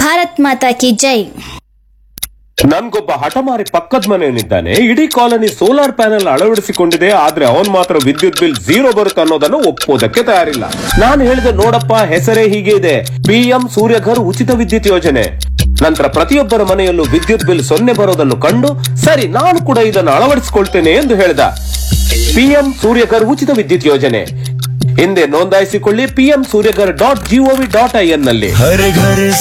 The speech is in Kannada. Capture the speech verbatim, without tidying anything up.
ಭಾರತ್ ಮಾತಾ ಕಿ ಜೈ. ನನ್ಗೊಬ್ಬ ಹಠಮಾರಿ ಪಕ್ಕದ ಮನೆಯಲ್ಲಿದ್ದಾನೆ. ಇಡೀ ಕಾಲನಿ ಸೋಲಾರ್ ಪ್ಯಾನೆಲ್ ಅಳವಡಿಸಿಕೊಂಡಿದೆ, ಆದ್ರೆ ಅವನ್ ಮಾತ್ರ ವಿದ್ಯುತ್ ಬಿಲ್ ಝೀರೋ ಬರುತ್ತೆ ಅನ್ನೋದನ್ನು ಒಪ್ಪೋದಕ್ಕೆ ತಯಾರಿಲ್ಲ. ನಾನು ಹೇಳಿದೆ, ನೋಡಪ್ಪ, ಹೆಸರೇ ಹೀಗೆ ಇದೆ, ಪಿಎಂ ಸೂರ್ಯಘರ್ ಉಚಿತ ವಿದ್ಯುತ್ ಯೋಜನೆ. ನಂತರ ಪ್ರತಿಯೊಬ್ಬರ ಮನೆಯಲ್ಲೂ ವಿದ್ಯುತ್ ಬಿಲ್ ಸೊನ್ನೆ ಬರೋದನ್ನು ಕಂಡು, ಸರಿ ನಾನು ಕೂಡ ಇದನ್ನು ಅಳವಡಿಸಿಕೊಳ್ತೇನೆ ಎಂದು ಹೇಳಿದ. ಪಿಎಂ ಸೂರ್ಯಘರ್ ಉಚಿತ ವಿದ್ಯುತ್ ಯೋಜನೆ ಹಿಂದೆ ನೋಂದಾಯಿಸಿಕೊಳ್ಳಿ PM Surya Ghar dot gov dot I N ನಲ್ಲಿ.